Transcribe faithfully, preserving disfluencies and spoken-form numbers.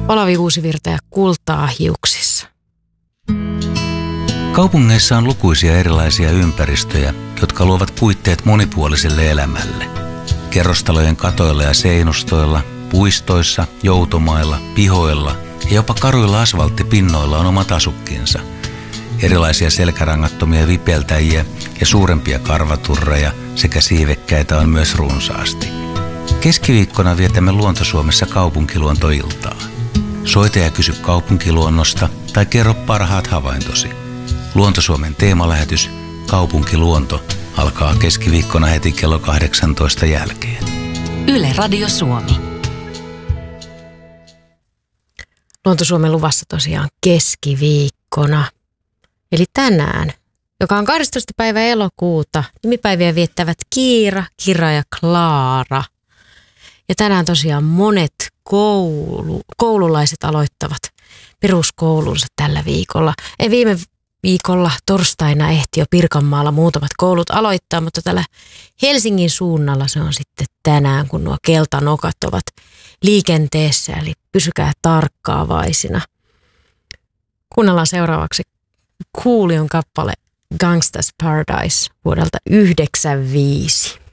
Olavi Uusivirta ja Kultaa hiuksissa. Kaupungeissa on lukuisia erilaisia ympäristöjä, jotka luovat puitteet monipuoliselle elämälle. Kerrostalojen katoilla ja seinustoilla, puistoissa, joutomailla, pihoilla ja jopa karuilla asfalttipinnoilla on omat asukkinsa. Erilaisia selkärangattomia vipeltäjiä ja suurempia karvaturreja sekä siivekkäitä on myös runsaasti. Keskiviikkona vietämme Luonto-Suomessa kaupunkiluontoiltaa. Soita ja kysy kaupunkiluonnosta tai kerro parhaat havaintosi. Luonto-Suomen teemalähetys Kaupunkiluonto alkaa keskiviikkona heti kello kahdeksantoista jälkeen. Yle Radio Suomi. Luonto-Suomen luvassa tosiaan keskiviikkona, eli tänään, joka on kahdestoista päivä elokuuta. Nimipäiviä viettävät Kiira, Kira ja Klaara. Ja tänään tosiaan monet koulu, koululaiset aloittavat peruskoulunsa tällä viikolla. Ei viime viikolla torstaina ehti jo Pirkanmaalla muutamat koulut aloittaa, mutta tällä Helsingin suunnalla se on sitten tänään, kun nuo keltanokat ovat liikenteessä, eli pysykää tarkkaavaisina. Kuunnellaan seuraavaksi Coolion kappale Gangsta's Paradise vuodelta yhdeksänkymmentäviisi.